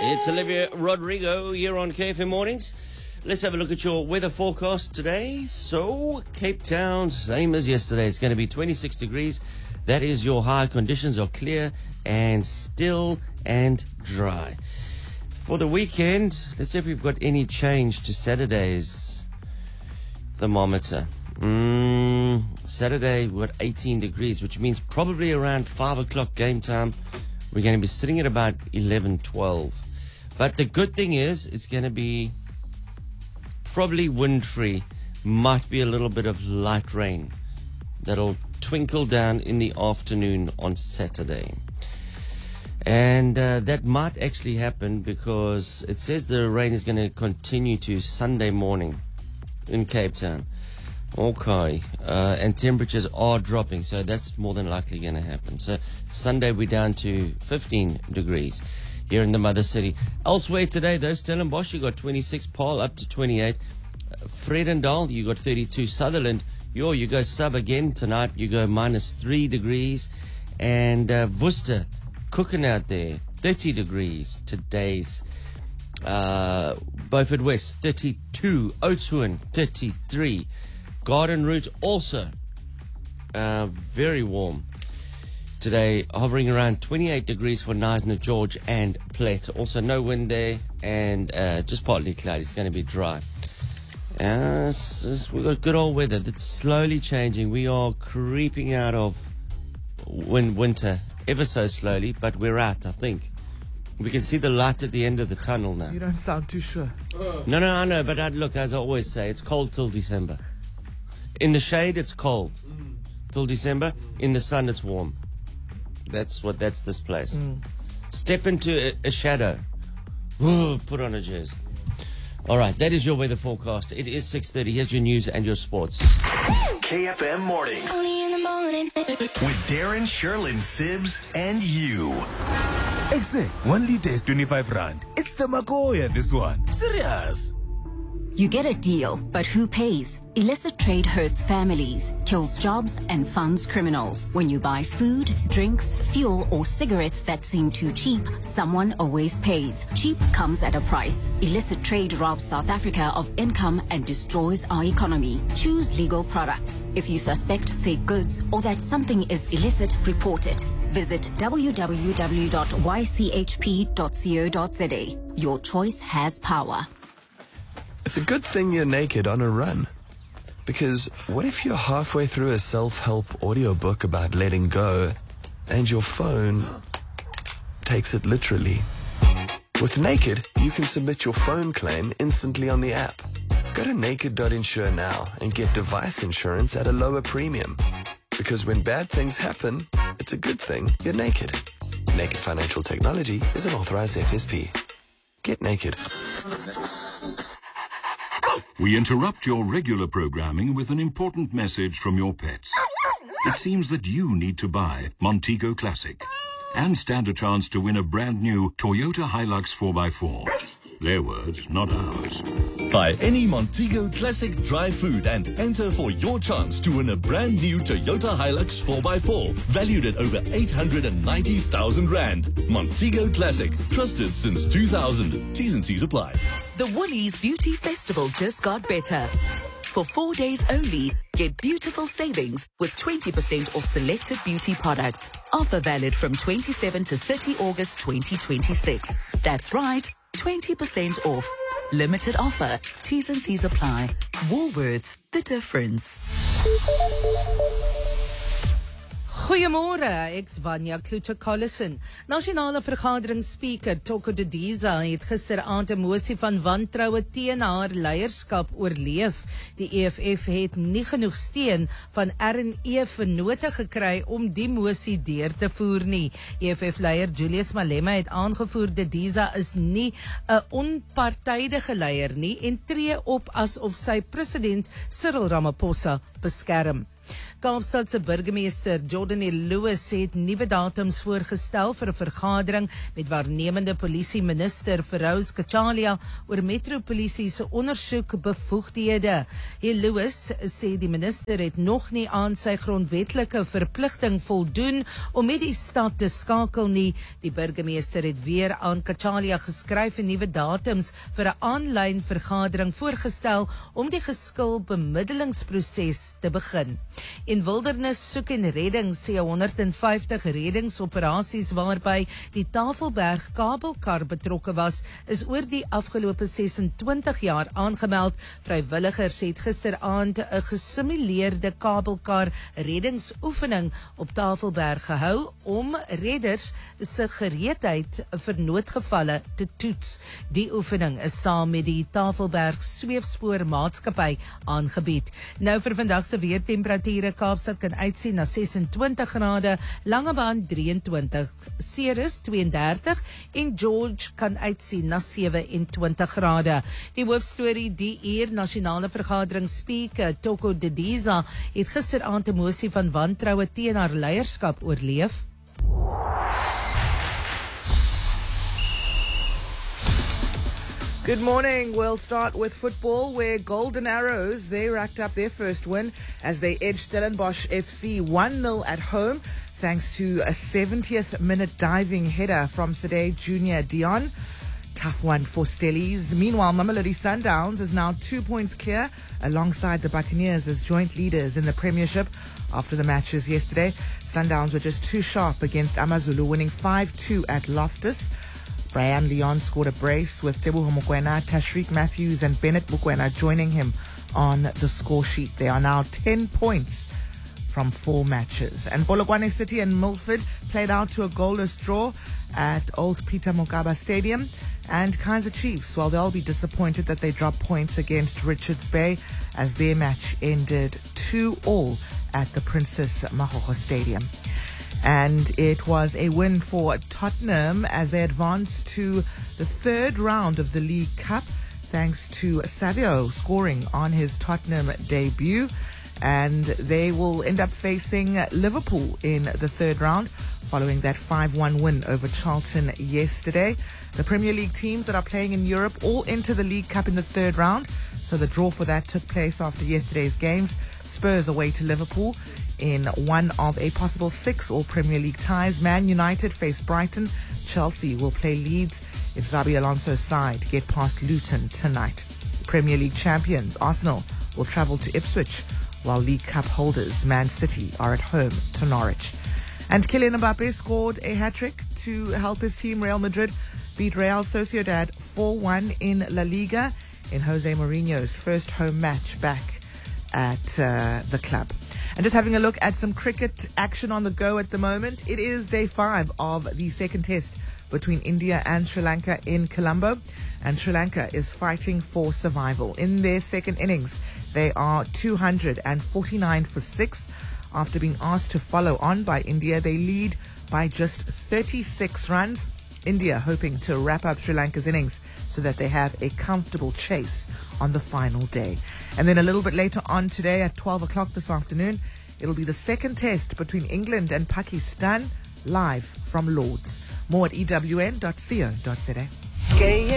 It's Olivia Rodrigo here on KFM Mornings. Let's have a look at your weather forecast today. So, Cape Town, same as yesterday. It's going to be 26 degrees. That is your high. Conditions are clear and still and dry. For the weekend, let's see if we've got any change to Saturday's thermometer. Saturday, we've got 18 degrees, which means probably around 5 o'clock game time, we're going to be sitting at about 11, 12. But the good thing is, it's going to be probably wind-free. Might be a little bit of light rain that'll twinkle down in the afternoon on Saturday. And that might actually happen because it says the rain is going to continue to Sunday morning in Cape Town. Okay. And temperatures are dropping, so that's more than likely going to happen. So Sunday we're down to 15 degrees here in the mother city. Elsewhere today, though, Stellenbosch, you got 26, Paarl up to 28. Vredendal, you got 32. Sutherland, you go sub again tonight. You go -3 degrees. And Worcester, cooking out there, 30 degrees. Today's Beaufort West, 32. Oudtshoorn, 33. Garden Route also very warm today, hovering around 28 degrees for Knysna, George and Platte. Also no wind there and just partly cloudy. It's going to be dry. We've got good old weather that's slowly changing. We are creeping out of winter ever so slowly, but we're out, I think. We can see the light at the end of the tunnel now. You don't sound too sure. No, I know, but look, as I always say, it's cold till December. In the shade, it's cold till December. In the sun, it's warm. That's this place. Step into a shadow. Ooh, put on a jersey. All right, that is your weather forecast. It is 6:30. Here's your news and your sports. KFM Mornings. Only in the morning. With Darren, Sherlyn, Sibs, and you. Exe, 1 liter is 25 rand. It's the Magoya, this one. Serious. You get a deal, but who pays? Illicit trade hurts families, kills jobs, and funds criminals. When you buy food, drinks, fuel, or cigarettes that seem too cheap, someone always pays. Cheap comes at a price. Illicit trade robs South Africa of income and destroys our economy. Choose legal products. If you suspect fake goods or that something is illicit, report it. Visit www.ychp.co.za. Your choice has power. It's a good thing you're naked on a run. Because what if you're halfway through a self-help audiobook about letting go and your phone takes it literally? With Naked, you can submit your phone claim instantly on the app. Go to naked.insure now and get device insurance at a lower premium. Because when bad things happen, it's a good thing you're naked. Naked Financial Technology is an authorized FSP. Get naked. We interrupt your regular programming with an important message from your pets. It seems that you need to buy Montego Classic and stand a chance to win a brand new Toyota Hilux 4x4. Their words, not ours. Buy any Montego Classic dry food and enter for your chance to win a brand new Toyota Hilux 4x4, valued at over 890,000 rand. Montego Classic, trusted since 2000. T's and C's apply. The Woolies Beauty Festival just got better. For 4 days only, get beautiful savings with 20% off selected beauty products. Offer valid from 27 to 30 August 2026. That's right, 20% off. Limited offer. T's and C's apply. Woolworths, the difference. Goeiemôre, ek's Vanya Kluter-Collison. Nasionale vergaderingsspeaker Tokko Didiza het gisteraand 'n mosie van wantroue teen haar leierskap oorleef. Die EFF het nie genoeg steun van RNE vennote gekry om die mosie deur te voer nie. EFF-leier Julius Malema het aangevoer Didiza is nie 'n onpartydige leier nie en tree op asof sy president Cyril Ramaphosa beskerm. Kaapstad se burgemeester Jordan Lewis het nuwe datums voorgestel vir 'n vergadering met waarnemende polisieminister Feroz Kachalia oor metropolisie se ondersoekbevoegdhede. Lewis sê die minister het nog nie aan sy grondwetlike verpligting voldoen om met die stad te skakel nie. Die burgemeester het weer aan Kachalia geskryf en nuwe datums vir 'n aanlyn vergadering voorgestel om die geskil bemiddelingsproses te begin. In Wildernis Soek en Redding sê 150 reddingsoperasies waarby die Tafelberg kabelkar betrokke was, is oor die afgelope 26 jaar aangemeld. Vrywilligers het gisteraand 'n gesimuleerde kabelkar reddingsoefening op Tafelberg gehou om redders se gereedheid vir noodgevalle te toets. Die oefening is saam met die Tafelberg Sweefspoormaatskappy aangebied. Nou vir vandag se weertemperature, Kaapstad kan uitsien na 26 grade, Langebaan 23, Ceres 32 en George kan uitsien na 27 grade. Die hoofstorie die uur nasionale vergaderingsspeaker Toko Didiza het gisteraand 'n mosie van wantroue teen haar leierskap oorleef. Good morning. We'll start with football, where Golden Arrows, they racked up their first win as they edged Stellenbosch FC 1-0 at home, thanks to a 70th minute diving header from Sade Junior Dion. Tough one for Stellies. Meanwhile, Mamelodi Sundowns is now 2 points clear alongside the Buccaneers as joint leaders in the Premiership. After the matches yesterday, Sundowns were just too sharp against Amazulu, winning 5-2 at Loftus. Brian Leon scored a brace with Teboho Mokoena, Tashreeq Matthews and Bennett Mokoena joining him on the score sheet. They are now 10 points from 4 matches. And Polokwane City and Milford played out to a goalless draw at Old Peter Mokaba Stadium. And Kaizer Chiefs, well, they'll be disappointed that they dropped points against Richards Bay as their match ended 2-2 at the Princess Makgokgo Stadium. And it was a win for Tottenham as they advanced to the third round of the League Cup, thanks to Savio scoring on his Tottenham debut. And they will end up facing Liverpool in the third round, following that 5-1 win over Charlton yesterday. The Premier League teams that are playing in Europe all enter the League Cup in the third round. So the draw for that took place after yesterday's games. Spurs away to Liverpool in one of a possible 6 All-Premier League ties. Man United face Brighton. Chelsea will play Leeds if Xabi Alonso's side get past Luton tonight. Premier League champions Arsenal will travel to Ipswich, while League Cup holders Man City are at home to Norwich. And Kylian Mbappe scored a hat-trick to help his team Real Madrid beat Real Sociedad 4-1 in La Liga in Jose Mourinho's first home match back at the club. And just having a look at some cricket action on the go at the moment. It is day 5 of the second test between India and Sri Lanka in Colombo. And Sri Lanka is fighting for survival. In their second innings, they are 249 for 6. After being asked to follow on by India, they lead by just 36 runs. India hoping to wrap up Sri Lanka's innings so that they have a comfortable chase on the final day. And then a little bit later on today at 12 o'clock this afternoon, it'll be the second test between England and Pakistan, live from Lords. More at ewn.co.za.